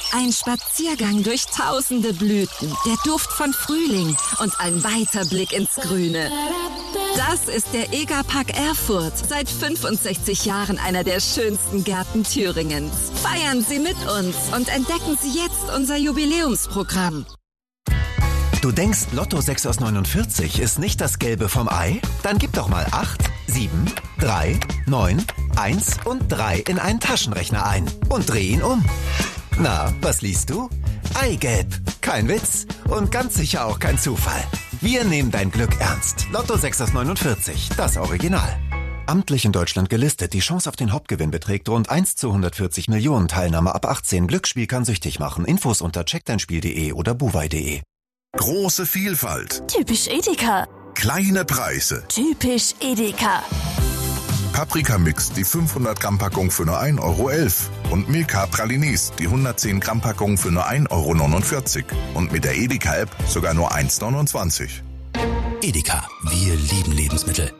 Ein Spaziergang durch tausende Blüten, der Duft von Frühling und ein weiter Blick ins Grüne. Das ist der EGA-Park Erfurt. Seit 65 Jahren einer der schönsten Gärten Thüringens. Feiern Sie mit uns und entdecken Sie jetzt unser Jubiläumsprogramm. Du denkst, Lotto 6 aus 49 ist nicht das Gelbe vom Ei? Dann gib doch mal 8, 7, 3, 9, 1 und 3 in einen Taschenrechner ein und dreh ihn um. Na, was liest du? Eigelb. Kein Witz und ganz sicher auch kein Zufall. Wir nehmen dein Glück ernst. Lotto 6 aus 49, das Original. Amtlich in Deutschland gelistet. Die Chance auf den Hauptgewinn beträgt rund 1 zu 140 Millionen. Teilnahme ab 18. Glücksspiel kann süchtig machen. Infos unter checkdeinspiel.de oder buwei.de. Große Vielfalt. Typisch Edeka. Kleine Preise. Typisch Edeka. Paprika-Mix, die 500-Gramm-Packung für nur 1,11 € und Milka Pralines, die 110-Gramm-Packung für nur 1,49 € und mit der Edeka-App sogar nur 1,29 €. Edeka, wir lieben Lebensmittel.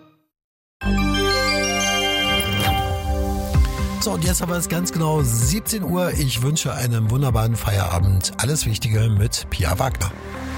So, und jetzt haben wir es ganz genau 17 Uhr. Ich wünsche einen wunderbaren Feierabend. Alles Wichtige mit Pia Wagner.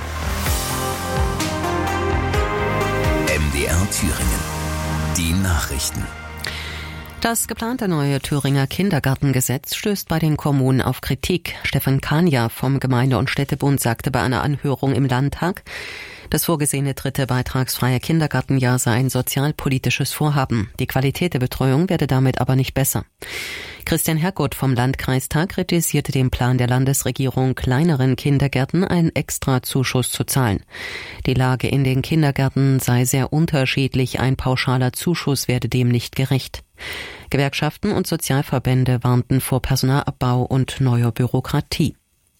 MDR Thüringen. Die Nachrichten. Das geplante neue Thüringer Kindergartengesetz stößt bei den Kommunen auf Kritik. Stefan Kania vom Gemeinde- und Städtebund sagte bei einer Anhörung im Landtag, das vorgesehene dritte beitragsfreie Kindergartenjahr sei ein sozialpolitisches Vorhaben. Die Qualität der Betreuung werde damit aber nicht besser. Christian Hergot vom Landkreistag kritisierte den Plan der Landesregierung, kleineren Kindergärten einen Extrazuschuss zu zahlen. Die Lage in den Kindergärten sei sehr unterschiedlich, ein pauschaler Zuschuss werde dem nicht gerecht. Gewerkschaften und Sozialverbände warnten vor Personalabbau und neuer Bürokratie.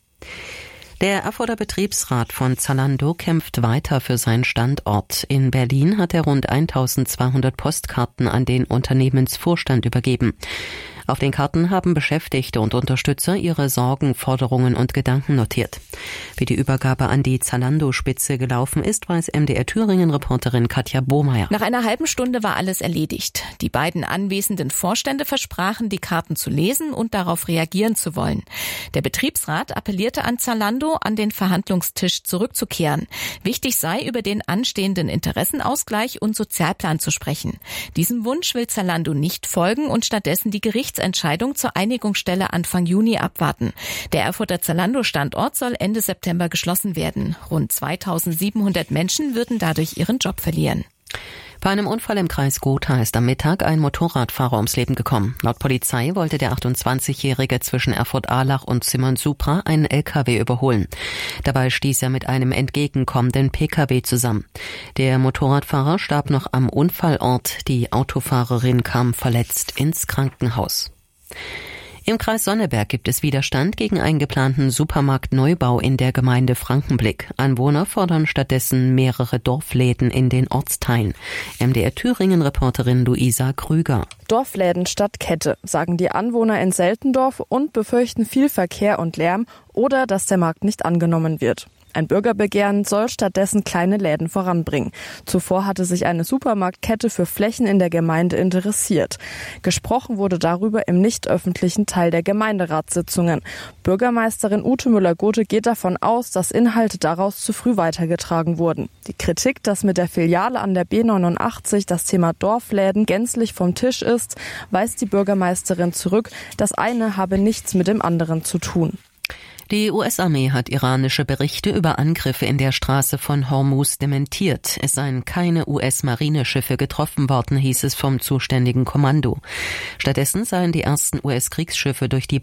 Der Erfurter Betriebsrat von Zalando kämpft weiter für seinen Standort. In Berlin hat er rund 1200 Postkarten an den Unternehmensvorstand übergeben. Auf den Karten haben Beschäftigte und Unterstützer ihre Sorgen, Forderungen und Gedanken notiert. Wie die Übergabe an die Zalando-Spitze gelaufen ist, weiß MDR-Thüringen-Reporterin Katja Bohmeier. Nach einer halben Stunde war alles erledigt. Die beiden anwesenden Vorstände versprachen, die Karten zu lesen und darauf reagieren zu wollen. Der Betriebsrat appellierte an Zalando, an den Verhandlungstisch zurückzukehren. Wichtig sei, über den anstehenden Interessenausgleich und Sozialplan zu sprechen. Diesem Wunsch will Zalando nicht folgen und stattdessen die Gerichtsentscheidung zur Einigungsstelle Anfang Juni abwarten. Der Erfurter Zalando-Standort soll Ende September geschlossen werden. Rund 2700 Menschen würden dadurch ihren Job verlieren. Bei einem Unfall im Kreis Gotha ist am Mittag ein Motorradfahrer ums Leben gekommen. Laut Polizei wollte der 28-Jährige zwischen Erfurt-Ahlach und Zimmern-Supra einen LKW überholen. Dabei stieß er mit einem entgegenkommenden PKW zusammen. Der Motorradfahrer starb noch am Unfallort. Die Autofahrerin kam verletzt ins Krankenhaus. Im Kreis Sonneberg gibt es Widerstand gegen einen geplanten Supermarktneubau in der Gemeinde Frankenblick. Anwohner fordern stattdessen mehrere Dorfläden in den Ortsteilen. MDR-Thüringen-Reporterin Luisa Krüger. Dorfläden statt Kette, sagen die Anwohner in Seltendorf und befürchten viel Verkehr und Lärm oder dass der Markt nicht angenommen wird. Ein Bürgerbegehren soll stattdessen kleine Läden voranbringen. Zuvor hatte sich eine Supermarktkette für Flächen in der Gemeinde interessiert. Gesprochen wurde darüber im nicht öffentlichen Teil der Gemeinderatssitzungen. Bürgermeisterin Ute Müller-Gothe geht davon aus, dass Inhalte daraus zu früh weitergetragen wurden. Die Kritik, dass mit der Filiale an der B89 das Thema Dorfläden gänzlich vom Tisch ist, weist die Bürgermeisterin zurück. Das eine habe nichts mit dem anderen zu tun. Die US-Armee hat iranische Berichte über Angriffe in der Straße von Hormuz dementiert. Es seien keine US-Marineschiffe getroffen worden, hieß es vom zuständigen Kommando. Stattdessen seien die ersten US-Kriegsschiffe durch die